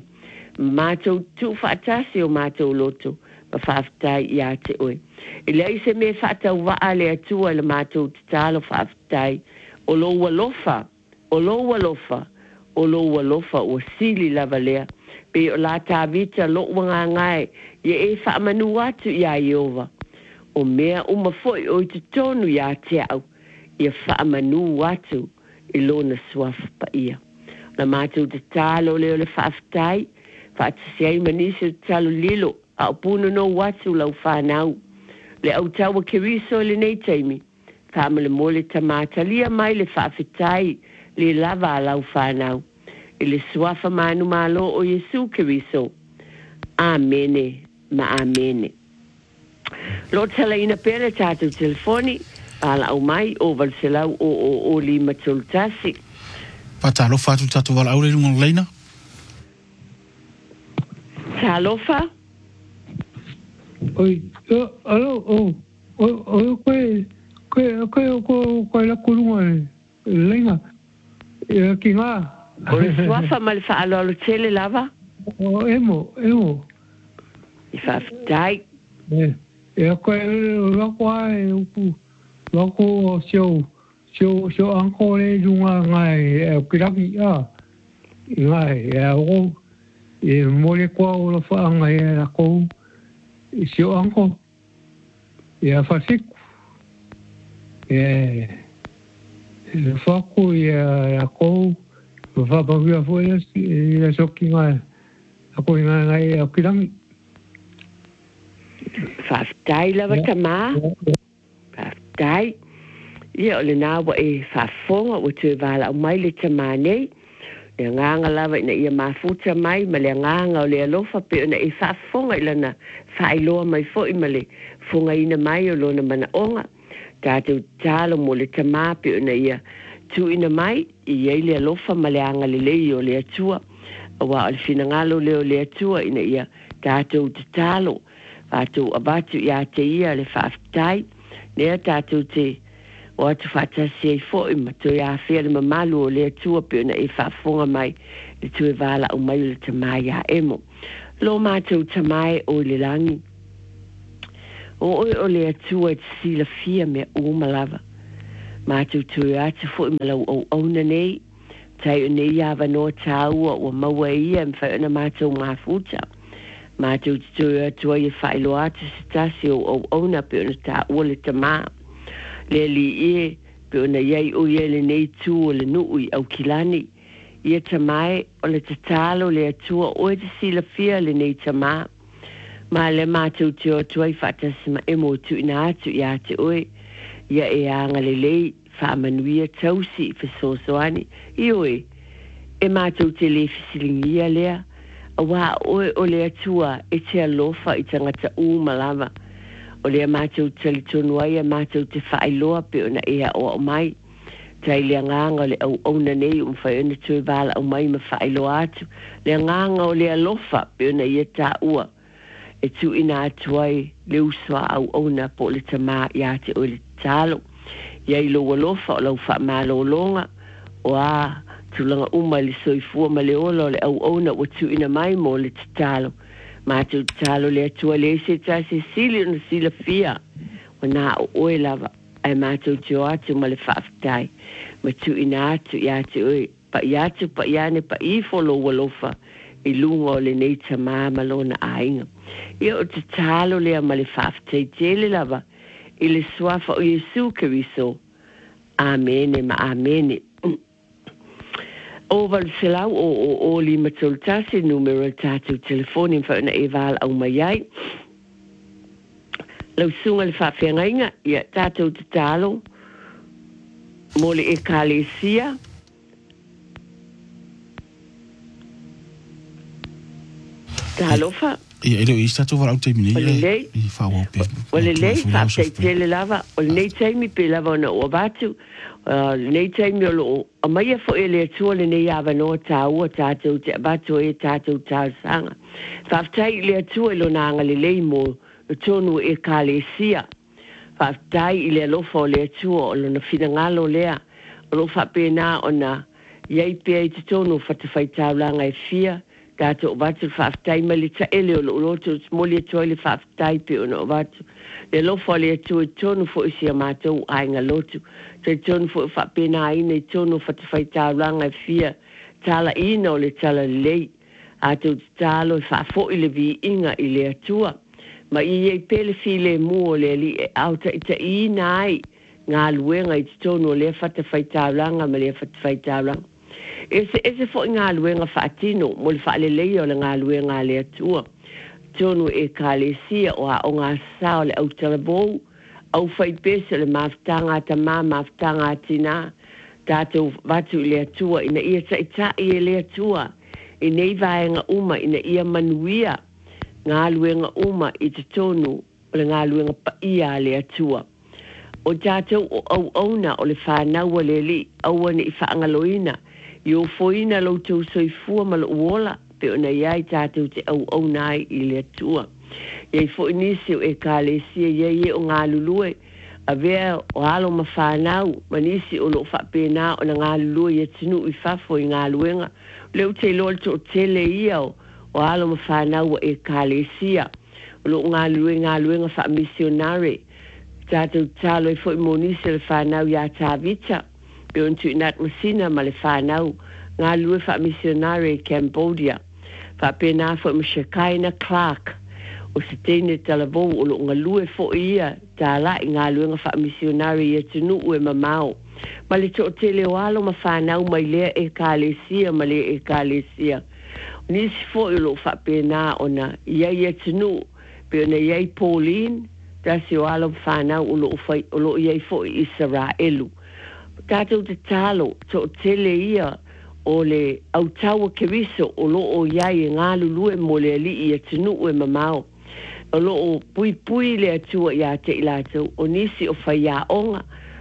Mātou tu whaatasi o mātou loto. Pa whaaftai i a te oe. I le aise me whaatau waa le atua le mātou te talo whaaftai. O lo walofa. O lo walofa, o lo walofa o sili lava lea. Pe o la tāwita lo wanga ngai, ye e whaamanu atu ia Iova. O mea uma foi o i te tonu ia te au, ia whaamanu atu i lona suafa pa ia. Na mātou te talo leo le whaaftai, whaatasiai manisi te talo lilo, a opuna no watu lau whanau. Le au tawa kiriso le nei taimi, whaamale mole tamata lia mai le whaafetai, le lava lau whanau. I le suafa manu malo o Yesu Kiriso. Amene, ma amene. Lo tala ina pere tātou telefoni, ala au mai o valselau o o o lima toltasi. Patalo fatu tātou wala aure rungon leina? Talofa? Oi, alo, o, o, o, koe, koe, koe, koe, koe la kurunga leina. E ki ngā. O le suafa ma le whaalo alo tele lava? O emo, emo. I whawhetai. E, e a koe lako ai upu. Lako o sio, sio, sio anko le runga ngai e o kiraki a. I ngai e a o. E mole kua o la whaanga e a lako. E sio anko. E a whasiku. E... Le whako i a kou, le whapawhia fwea i a soki ngai, a koe ngai ngai a kirangi. Whaftai lawa tamā. Whaftai. Ia o le nāwa e whafonga o tue wala au mai le tamā nei. Le nganga lawa ina ia mafuta mai, ma le nganga o le alofa pe ona e whafonga i lana whaeloa mai fo i ma le funga ina mai o lona mana onga. Tātou tālo mo le tamā pe ona ia tu ina mai i ai le lofa ma le anga le lei o le atua wa al finangalo le o le atua ina ia tātou te talo tātou abatu ia te ia le whaafitai nea tātou te o atu whaatasi ei fo i mato ia whia le mamalu o le atua pe ona e whaafonga mai le tue wala o mai le tamai a emo lo mātou tamai o le langi o oi o le atua te sila fia mea umalava mātou tue atu fo i malau o auna nei tai o nei awa no tāua o maua ia mwhai ona mātou mafuta mātou te tue atu ai e whailo atu se tasi o au auna pe ona tā ua le tamaa le li e pe ona iai o ia le nei tū o le nui au kilani ia tamai o le tatalo le atua o e te sila fia le nei tamaa ma le mātou te o tuai whaatasi ma emo tu ina atu ia te oe ia e anga le lei whaamanuia tausi i whesosoani i oe e mātou te le fisilingia lea a wā oe o le atua e te alofa i tangata u malava o lea mātou tali tonu ai a mātou te whaailoa pe ona ea o au mai tai lea nganga le au auna nei um whai ona tue wala au mai ma whaailoa atu lea nganga o lea lofa pe ona ia tā ua e tu ina atu ai le uswa au auna po le tamā ia te o le talo ia i loa lofa o lau wha malo longa o a tulanga uma le soifua ma le ola o le au auna o tu ina mai mo le talo mātou talo le atua le se ta se sili na sila fia o nā o oe lava ai mātou tio atu ma le whaafitai ma tu ina atu i atu oe pa i atu pa i ane pa i folo walofa i lunga o le nei tamā malona ainga ia o te talo lea ma le whaafitai tele lava i le swafa o Yesu Keriso amene ma amene o val selau o o o li matoltasi numero tatu telefoni fa na eval au mai lau sunga le whawhengainga ia tatu te talo mo le ekalesia talofa ia ero i statu var au te mini i whawo pe o le lei whawtei tele lava o le nei teimi pe lava ona o batu nei teimi o lo a mai e fo e le atua le nei awa no tāua tātou te batu e tātou tāsanga whawtei le atua e lo nanga le lei mo o tonu e kalesia whawtei i le alofa o le atua o lo na whingalo lea o lo whapena o na iei pia i te tonu whatawhai tāulanga e fia tātou o watu whaafitai ma le taele o lo loto moli atua le whaafitai pe ona o watu le lofa le atua i tonu fo isi a mātou ainga lotu te tonu fo whapena aina i tonu whatawhai tāulanga e fia tala ina o le tala lei atou te talo e whaafo i le vi inga i le atua ma i ei pele file mu o le li e auta i ta ina ai ngā luenga i te tonu o le whatawhai tāulanga ma le whatawhai tāulanga Ese ese fo ngā luenga whaatino mo le whaalelei o le ngā luenga le atua. Tonu e kālesia o a o ngā sao le au talabou, au whai pese le mawhtanga ta mā mawhtanga tina, tātou watu le atua ina ia ta ita i le atua, i nei vaenga uma ina ia manuia ngā luenga uma i te tonu o le ngā luenga pa ia le atua. O tātou o au auna o le whanau le li, au ane i whaangaloina, Yo foina lo tau soifua ma lo uola, pe ona iai tātou te au au nai i le atua. Iai fo inisi o e kālesia, iai e o ngā lulue, a vea o alo ma whanau, manisi o lo whapena o na ngā lulue i atinu i whafo i ngā luenga. Leo te lol to tele ia o, o alo ma whanau o e kālesia. O lo ngā lulue, ngā luenga wha misionare. Tātou tālo i fo i monisi le whanau ia tāvita. Pe on tu inat masina ma le whanau, ngā lue wha misionare i Cambodia, wha pena fo i Mshakaina Clark, o se tene talavou o lo ngā lue fo ia, tā la i ngā lue ngā wha misionare i atunu ue mamao. Ma le to tele o alo ma whanau mai lea e kālesia ma lea e kālesia. Nisi fo i lo wha pena o na ia i atunu, pe ona iai Pauline, tasi o alo whanau o lo, o lo iai fo i Israelu. Tātou te talo, to tele ia o le autaua keriso o lo o iai e ngā lulue mo le li i atinu ue mamao. O lo o pui pui le atua i a te ilatou, o nisi o whaia onga,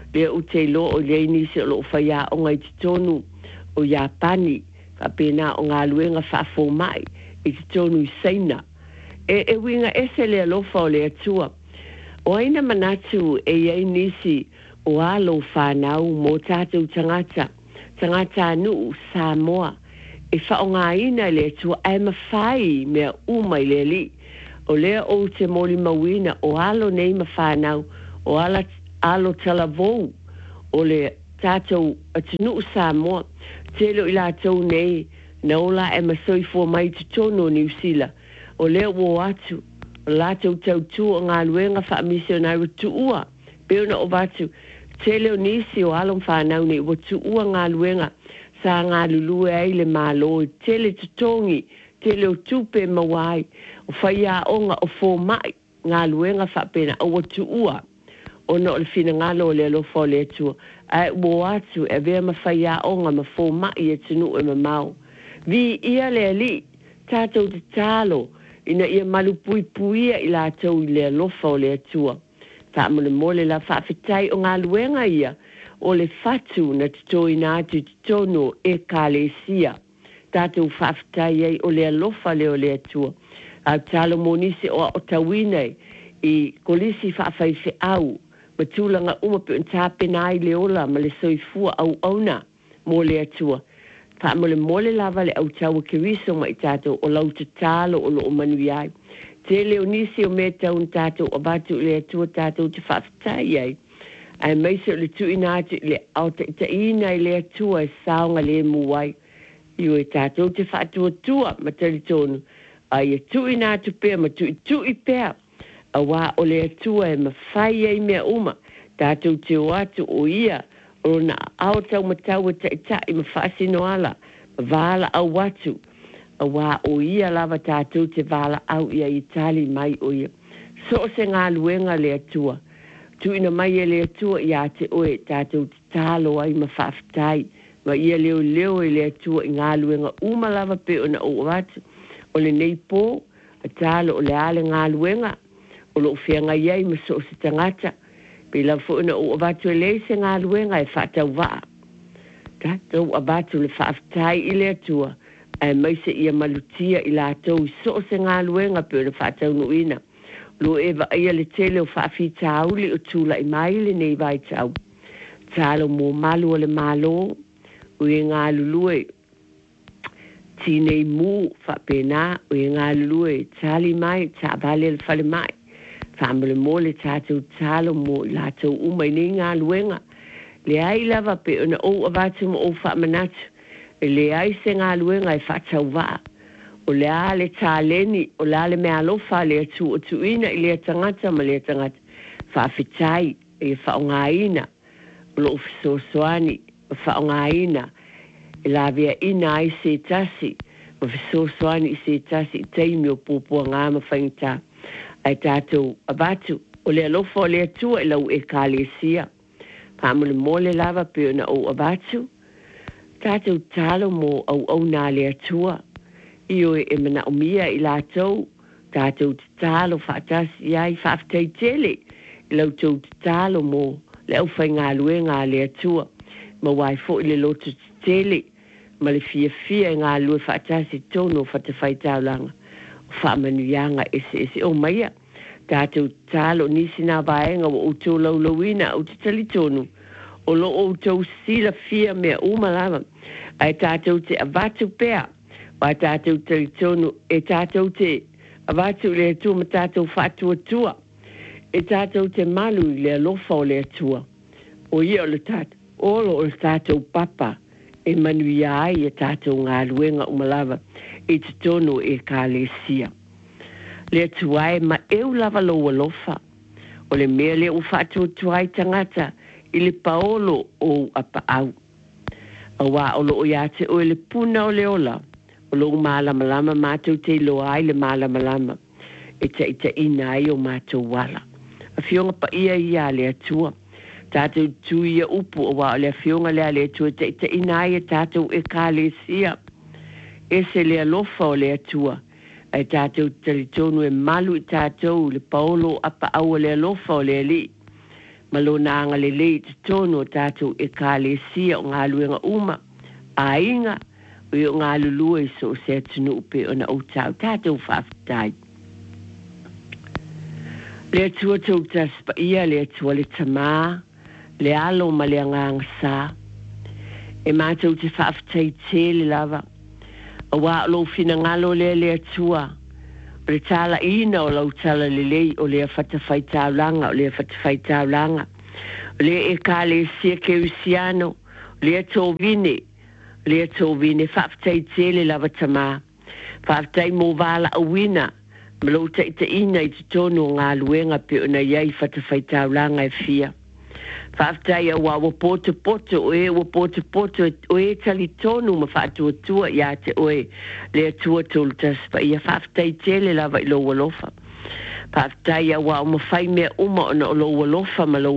le o te lo o le nisi o lo whaia o ngai te tonu o Japani fa pena o ngā luenga whafo mai i te tonu i Seina e, e winga ese le alofa o le atua o aina manatu e iei nisi o alo whanau mo tātou tangata tangata anu Samoa e whaonga ina le atua e mawhai mea umai le li o lea o te moli mawina o alo nei ma whanau o ala, alo talavou o le tātou atunu Samoa telo i lātou nei na ola e masoifua mai te tono New Zealand o lea wo atu o lātou tautu o ngā luenga wha misionari tu ua peona o watu telo nisi o alom whanau nei o tu ua ngā luenga sa ngā lulue ai le malo tele tutongi tele o tupe mawai o whaia onga o fō mai ngā luenga whapena o tu ua o no le fina ngalo le lo fo le tu ai wo atu e ve ma whaia onga ma fō mai e tunu e ma mau vi ia le li tātou te tālo ina ia malupui puia i la tau i le lo fo le tu ta mo le mole la whawhitai o ngā luenga ia o le fatu na te toi nā tu te tono e kālesia tātou whawhitai ei o le alofa le o le tu au tālo monisi o o tawinei i kolisi whawhai se au ma tūlanga uma pe un tāpena ai le ola ma le soifua au auna mo le atua. Wha mo le mole lava le au taua ke riso ma i tātou o lau te tālo o lo o manui ai. Te leo nisi o mea tau un tātou o batu le atua tātou te whawhitai ai. Ai meise o le tui nātu le au te ita ina i le atua e saonga le muai. Iu e tātou te whaatua tua ma tari tonu. Ai e tui nātu pēr ma tui tui pēr. A wā o le atua e mawhai ei mea uma, tātou te o atu o ia, o na au tau matau e ta i mawhasino ala, wāla au atu. A wā o ia lava tātou te wāla au ia i tali mai o ia. So se ngā luenga le atua. Tuina mai e le atua i a te oe, tātou te tālo ai mawhaftai, ma ia leo leo e le atua i ngā luenga uma lava pe o na o atu. O le nei pō, a tālo o le ale ngā luenga, o lo whianga iei ma so se tangata. Pe la fōna o abatu e lei se ngā luenga e whātau waa. Ta, tau abatu le whaafitai i le atua. E maise ia malutia i la tau i so se ngā luenga pe o le whātau nuina. Lo e wa ia le tele o whaafi tauli o tūla i mai le nei vai tau. Tālo mō malu o le malo, o e ngā lulue. Tinei mū whapena, o e ngā lulue. Tali mai, tā vale le whale mai. Whamele mō le tātou tālo mō la tau umai nei ngā luenga. Le ai lava pe ona o avatu mo o whamanatu. E le ai se ngā luenga e whatau wā. O le a le tāleni, o le a le mea lofa le atu o tuina i le tangata ma le tangata. Whawhitai e whaongaina. O lo ufisosoani, o whaongaina. E la vea ina ai se tasi. O ufisosoani i se tasi i teimi o pūpua ngā mawhaingita. Ai tātou abatu, o le alofa o le atua e lau e kālesia. Pāmule mōle lava pe ona o abatu. Tātou tālo mō au au nā le atua. Io e mana o mia i lātou. Tātou te tālo whaatasi ai whaafitai tele. I lau tau te tālo mō le au whai ngā lue ngā le atua. Ma wai fo i le loto te tele. Ma le fia fia ngā lue whaatasi tono whatawhai taulanga. Whaamanuianga ese ese o maia. Tātou tālo nisi nā vaenga o tō laulauina o te talitonu. O lo o tō sila fia mea umalama. Ai tātou te avatu pēr. Vai tātou talitonu e tātou te avatu le atua ma tātou whatua tua. E tātou te malu le alofa o le atua. O ia o le tātou. Olo o le tātou papa. E manuia ai e tātou ngā luenga umalava. E te tono e kālesia. Le atuai ma eu lava lo alofa. O le mea le ufatu tuai tangata i le paolo o apa au. A wā o lo o iate o le puna o le ola. O lo malama lama mātou te lo ai le malama lama. E ta ita ina ai o mātou wala. A fionga pa ia ia le atua. Tātou tuia upu o wā o le fionga le le atua. Ta ita ina ai e tātou e kālesia. Ese le alofa o le atua. Ai tātou talitonu e malu i tātou le paolo apa au le alofa o le li. malona le le tono tatu e kale sia ngā luenga uma a inga o i ngā lulu e so se atunu upe o na o tau tatu whaftai. Le atua tau taspa ia le atua le tamā, le alo ma le anganga sā. E mātou te whaftai te le lava. A wā lo fina ngalo le le atua. O le tala ina o lau tala le lei o le a whatawhai taulanga, o le a whatawhai taulanga. O le e ka le sia ke usiano, o le a tō vine, o le a tō vine, whaftai te le lava tamā. Whaftai mō wala a wina, malo ta ita ina i te tono ngā luenga pe o na iai whatawhai taulanga e fia. Whaftai a wā wapoto poto o e wapoto poto o e tali tonu ma whaatua tua i a te oe le atua tolu taspa i a whaftai tele lava i lo walofa. Whaftai a wā o ma whai mea uma o na o lo walofa ma lo